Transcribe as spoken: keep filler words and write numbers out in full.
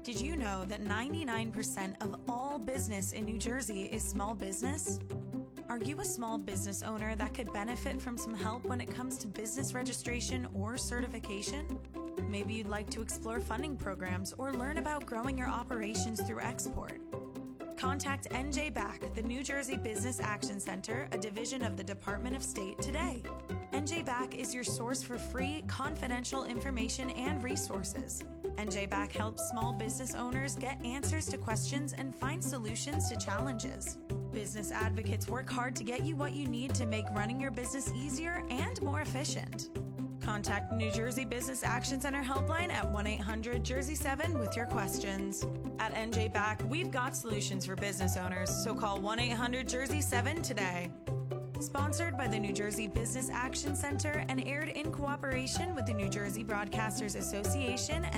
Did you know that ninety-nine percent of all business in New Jersey is small business? Are you a small business owner that could benefit from some help when it comes to business registration or certification? Maybe you'd like to explore funding programs or learn about growing your operations through export. Contact N J B A C, the New Jersey Business Action Center, a division of the Department of State, today. N J B A C is your source for free, confidential information and resources. N J B A C helps small business owners get answers to questions and find solutions to challenges. Business advocates work hard to get you what you need to make running your business easier and more efficient. Contact New Jersey Business Action Center helpline at one eight hundred Jersey seven with your questions. At N J B A C, we've got solutions for business owners, so call one eight hundred Jersey seven today. Sponsored by the New Jersey Business Action Center and aired in cooperation with the New Jersey Broadcasters Association and